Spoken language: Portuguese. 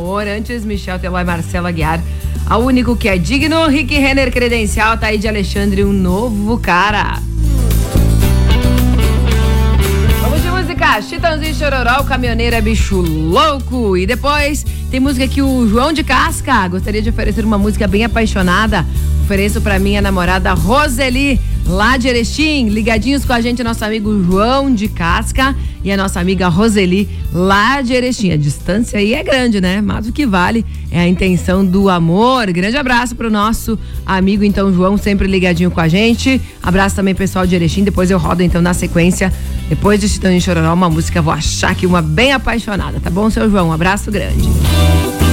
amor. Antes, Michel Teló e Marcelo Aguiar. A único que é digno, Rick Renner credencial, tá aí de Alexandre, um novo cara. Vamos de música, Chitãozinho Chororó, o Caminhoneiro é bicho louco. E depois tem música aqui, o João de Casca. Gostaria de oferecer uma música bem apaixonada. Ofereço pra minha namorada Roseli, lá de Erechim. Ligadinhos com a gente, nosso amigo João de Casca e a nossa amiga Roseli, lá de Erechim. A distância aí é grande, né? Mas o que vale é a intenção do amor. Grande abraço pro nosso amigo, então, João, sempre ligadinho com a gente. Abraço também, pessoal de Erechim. Depois eu rodo, então, na sequência, depois de Chitãozinho Chororó, uma música, vou achar que uma bem apaixonada, tá bom, seu João? Um abraço grande.